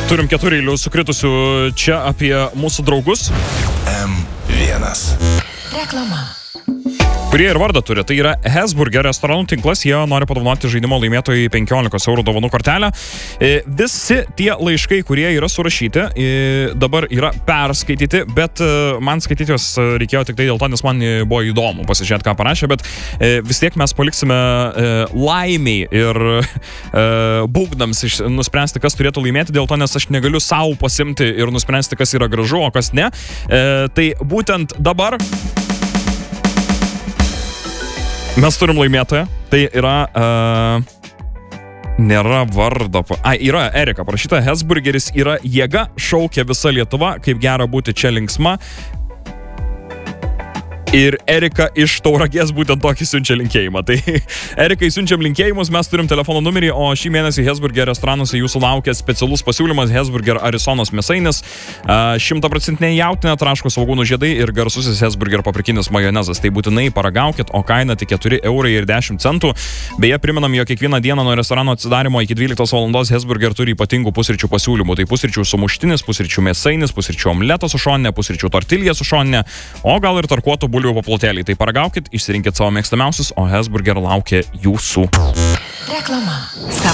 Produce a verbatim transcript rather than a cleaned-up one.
Turim ketureilių sukritusių čia apie mūsų draugus. M vienas. Reklama. Kurie ir vardą turi. Tai yra Hesburger restoranų tinklas. Jie nori padovanoti žaidimo laimėtojai penkiolikos eurų dovanų kortelę. Visi tie laiškai, kurie yra surašyti, dabar yra perskaityti, bet man skaityti juos reikėjo tik tai dėl to, nes man buvo įdomu pasižiūrėti, ką parašė, bet vis tiek mes paliksime laimiai ir būgnams nuspręsti, kas turėtų laimėti, dėl to, nes aš negaliu savo pasimti ir nuspręsti, kas yra gražu, o kas ne. Tai būtent dabar mes turim laimėtoją, tai yra, uh, nėra vardo, ai, yra Erika, parašyta, Hesburgeris yra jėga, šaukia visa Lietuva, kaip gera būti čia linksma. Ir Erika iš Tauragės būtent tokį siunčia linkėjimą. Tai Erikai siunčiam linkėjimus, mes turim telefono numerį, o šį mėnesį Hesburger restoranuose jūsų laukia specialus pasiūlymas Hesburger Arizonos mėsainis, šimtaprocentinė jautiena, traškų svogūnų žiedai ir garsusis Hesburger paprikinis majonezas. Tai būtinai paragaukit, o kaina tik keturi eurai ir dešimt centų. Beje, priminam, jog kiekvieną dieną nuo restorano atsidarimo iki dvyliktos valandos Hesburger turi ypatingų pusryčių pasiūlymų. Tai pusryčių sumuštinis, pusryčių mėsainis, pusryčių omletas su šoninė, pusryčių tortilija su šoninė, o gal ir tarkuotų bulvių paplotėliai. Tai paragaukit, išsirinkit savo mėgstamiausius, o Hesburger laukia jūsų. Reklama.